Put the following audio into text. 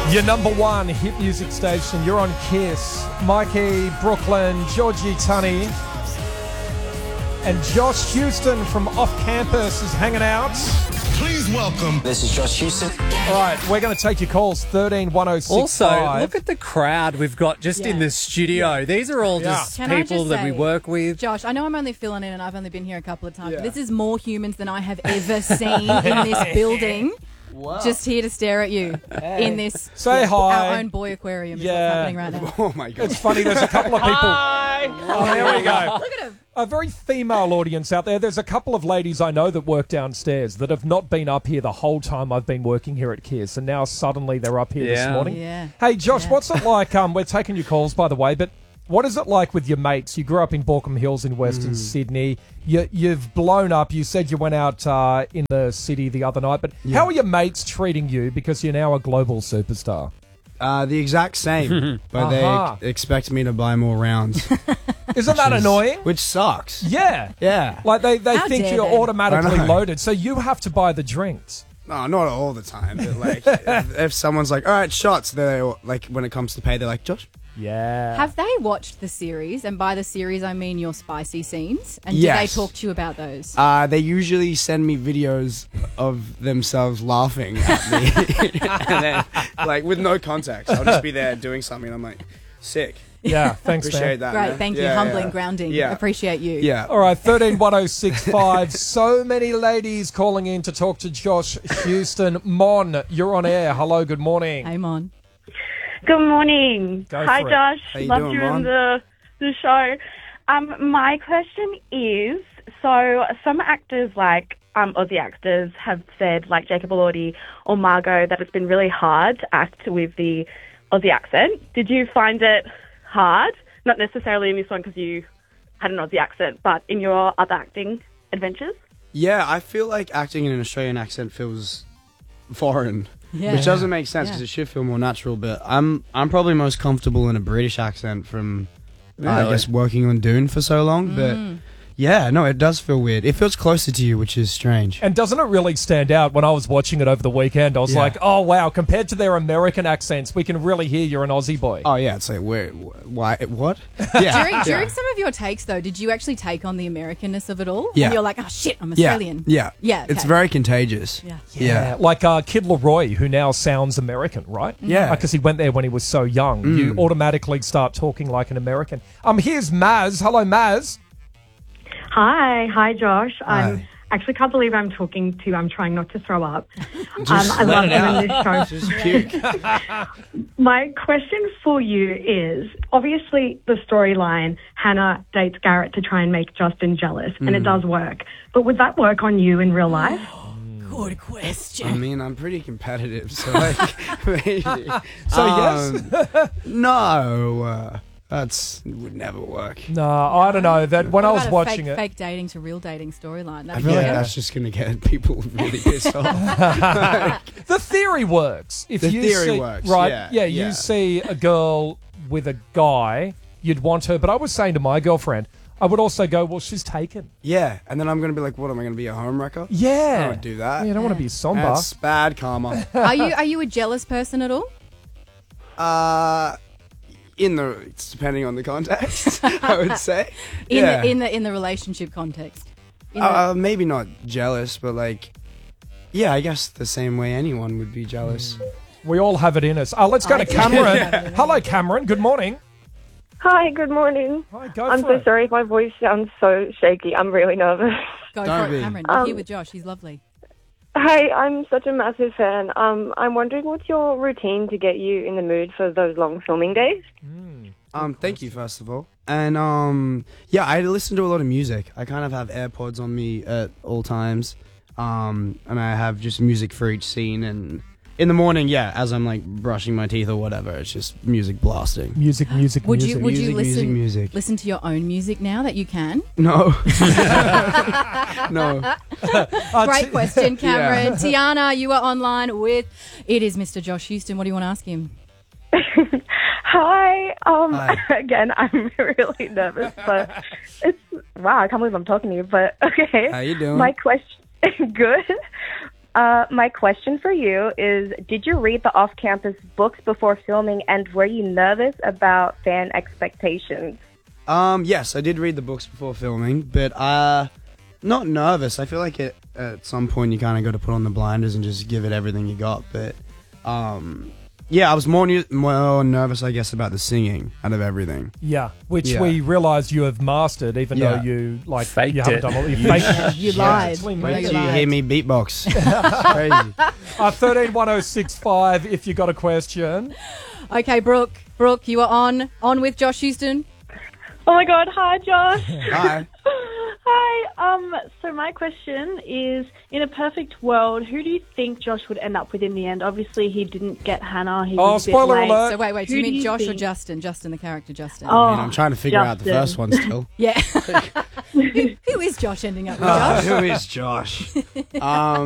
Your number one hit music station. You're on Kiss. Mikey, Brooklyn, Georgie Tunney, and Josh Houston from Off Campus is hanging out. Please welcome. This is Josh Houston. All right, we're going to take your calls. 131065. Also, look at the crowd we've got just in the studio. These are all just Can I people just that we say, work with. Josh, I know I'm only filling in and I've only been here a couple of times, but this is more humans than I have ever seen in this building. Wow. Just here to stare at you in this Say hi. our own boy aquarium is Yeah. what's happening right now. Oh my God. It's funny, there's a couple of people. Oh, there we go. Look at him. A very female audience out there. There's a couple of ladies I know that work downstairs that have not been up here the whole time I've been working here at Kiss, and now suddenly they're up here this Yeah. morning. Yeah. Hey, Josh, Yeah. what's it like? We're taking your calls, by the way, but what is it like with your mates? You grew up in Baulkham Hills in Western Sydney. You've blown up. You said you went out in the city the other night, but how are your mates treating you because you're now a global superstar? The exact same, but they expect me to buy more rounds, Isn't that annoying? which sucks. Yeah. Yeah. Like they How think dare you're they? automatically I know. loaded, so you have to buy the drinks. No, not all the time, but like if someone's like, all right, shots, they're like, when it comes to pay, they're like, Josh? Yeah. Have they watched the series? And by the series, I mean your spicy scenes. And do Yes. they talk to you about those? They usually send me videos of themselves laughing at me, and then, like, with no context. I'll just be there doing something, and I'm like, sick. Yeah, thanks, Appreciate man. that, Great, man. thank you. Yeah, Humbling, yeah. grounding. Yeah. Appreciate you. Yeah. All right, 131065. So many ladies calling in to talk to Josh Houston. Mon, you're on air. Hello, good morning. Hey, Mon. Good morning. Go Hi, for it. Josh. How you Loved doing, you Mon? on the show. My question is, so some actors like Aussie actors have said, like Jacob Elordi or Margot, that it's been really hard to act with the Aussie accent. Did you find it hard? Not necessarily in this one because you had an Aussie accent, but in your other acting adventures? Yeah, I feel like acting in an Australian accent feels foreign. Yeah. Which doesn't make sense Yeah. because it should feel more natural. But I'm probably most comfortable in a British accent from, I guess, working on Dune for so long. But yeah, no, it does feel weird. It feels closer to you, which is strange. And doesn't it really stand out? When I was watching it over the weekend, I was Yeah. like, oh, wow, compared to their American accents, we can really hear you're an Aussie boy. Oh yeah, it's like why? What? Yeah, During some of your takes, though, did you actually take on the Americanness of it all? Yeah. And you're like, oh, shit, I'm yeah, Australian. yeah, Yeah, It's okay. very contagious. Yeah. Yeah. Like Kid Leroy, who now sounds American, right? Yeah. Because he went there when he was so young. You automatically start talking like an American. Here's Maz. Hello, Maz. Hi, Josh. Hi. Actually can't believe I'm talking to you. I'm trying not to throw up. Just I let love it you out. in this show. Just puke. My question for you is, obviously the storyline, Hannah dates Garrett to try and make Justin jealous, and it does work. But would that work on you in real life? Good question. I mean, I'm pretty competitive, so like, maybe. So, yes? No, that's would never work. No, I don't know. That when I What was about a watching fake, it. fake dating to real dating storyline. I That'd feel be like good. that's just gonna get people really pissed off. The theory works. If The you theory see, works, right? yeah, You yeah. see a girl with a guy, you'd want her. But I was saying to my girlfriend, I would also go, well, she's taken. Yeah, and then I'm gonna be like, what am I gonna be, a home wrecker? Yeah. I don't do that. You don't want to be somber. That's bad karma. Are you a jealous person at all? It's depending on the context, I would say. In the relationship context. Maybe not jealous, but like, yeah, I guess the same way anyone would be jealous. We all have it in us. Let's go to Cameron. Hello, Cameron. Good morning. Hi, good morning. Hi, go I'm for so it. sorry if my voice sounds so shaky. I'm really nervous. Go Don't for it, be. Cameron. You're here with Josh. He's lovely. Hey, I'm such a massive fan. I'm wondering what's your routine to get you in the mood for those long filming days? Thank you, first of all. And, yeah, I listen to a lot of music. I kind of have AirPods on me at all times. And I have just music for each scene. And in the morning, yeah, as I'm, like, brushing my teeth or whatever, it's just music blasting. Music. Would you Music, listen music. listen to your own music now that you can? No. No. Great question, Cameron. Tiana, you are online with it is Mr. Josh Houston. What do you want to ask him? Hi. Hi. Again, I'm really nervous, but wow, I can't believe I'm talking to you. But okay. How you doing? My question, good. My question for you is, did you read the off-campus books before filming, and were you nervous about fan expectations? Yes, I did read the books before filming, but not nervous. I feel like at some point you kind of got to put on the blinders and just give it everything you got. But yeah, I was more nervous, I guess, about the singing out of everything. Yeah, which we realise you have mastered, even though you Faked you haven't it. done all. You faked it. You lied. Wait You till you lied. hear me beatbox. It's crazy. 131065 if you got a question. Okay, Brooke. Brooke, you are on with Josh Houston. Oh my God! Hi, Josh. Hi. Hi. So my question is: in a perfect world, who do you think Josh would end up with in the end? Obviously, he didn't get Hannah. He was a bit spoiler late. alert. So wait. Do Who you do mean you Josh or think? Justin? Justin, the character Justin. Oh, I'm trying to figure out the Justin. first one still. Yeah. Who is Josh ending up with, Josh? Who is Josh?